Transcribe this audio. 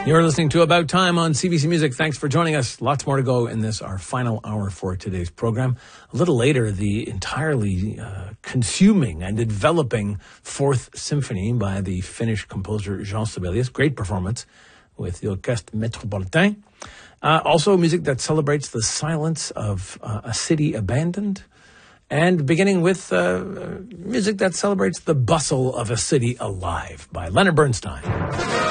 You're listening to About Time on CBC Music. Thanks for joining us. Lots more to go in this, our final hour for today's program. A little later, the entirely consuming and enveloping Fourth Symphony by the Finnish composer Jean Sibelius. Great performance with the Orchestre Métropolitain. Also, music that celebrates the silence of a city abandoned. And beginning with music that celebrates the bustle of a city alive by Leonard Bernstein.